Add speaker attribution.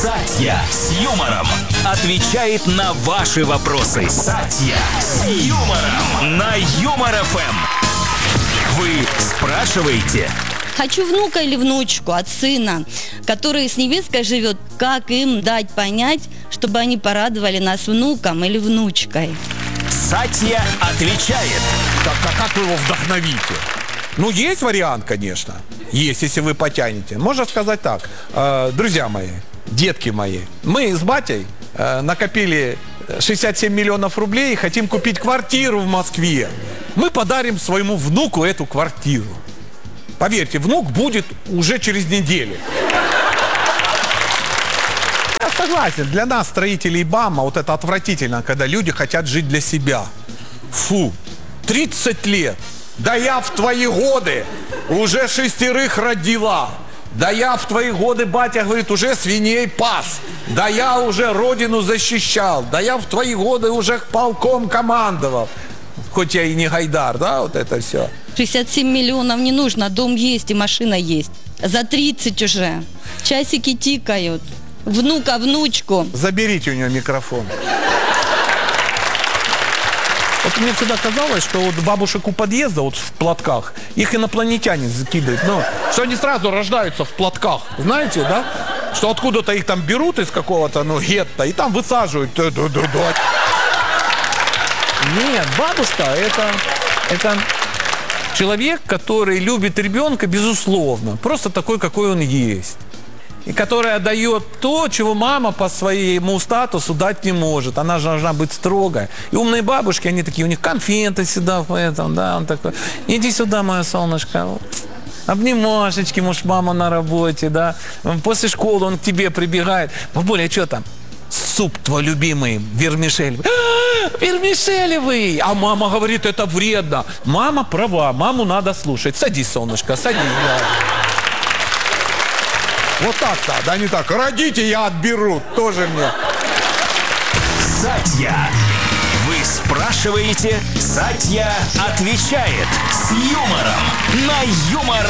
Speaker 1: Сатья с юмором отвечает на ваши вопросы. Сатья с юмором на Юмор ФМ. Вы спрашиваете?
Speaker 2: Хочу внука или внучку от сына, который с невесткой живет. Как им дать понять, чтобы они порадовали нас внуком или внучкой?
Speaker 1: Сатья отвечает.
Speaker 3: Так, а как вы его вдохновите? Ну, есть вариант, конечно. Есть, если вы потянете. Можно сказать так. Друзья мои, детки мои, мы с батей накопили 67 миллионов рублей и хотим купить квартиру в Москве. Мы подарим своему внуку эту квартиру. Поверьте, внук будет уже через неделю. Я согласен, для нас, строителей БАМа, вот это отвратительно, когда люди хотят жить для себя. Фу, 30 лет. Да я в твои годы уже 6 родила. Да я в твои годы, батя говорит, уже свиней пас. Да я уже родину защищал. Да я в твои годы уже полком командовал. Хоть я и не Гайдар, да, вот это все.
Speaker 2: 67 миллионов не нужно, дом есть и машина есть. За 30 уже. Часики тикают. Внука, внучку.
Speaker 3: Заберите у нее микрофон. Вот мне всегда казалось, что вот бабушек у подъезда, вот в платках, их инопланетяне закидывают. Ну, что они сразу рождаются в платках. Знаете, да? Что откуда-то их там берут из какого-то, ну, гетто, и там высаживают. Нет, бабушка это человек, который любит ребенка, безусловно. Просто такой, какой он есть. И которая дает то, чего мама по своему статусу дать не может. Она же должна быть строгой. И умные бабушки, они такие, у них конфеты всегда в этом, да, он такой. Иди сюда, мое солнышко. Обнимашечки, может, мама на работе, да. После школы он к тебе прибегает. Бабуля, что там? Суп твой любимый, вермишелевый. Вермишелевый! А мама говорит, это вредно. Мама права, маму надо слушать. Садись, солнышко, садись. Да. Вот так-то, да не так. Родите, я отберу, тоже мне.
Speaker 1: Сатья. Вы спрашиваете, Сатья отвечает с юмором на Юмор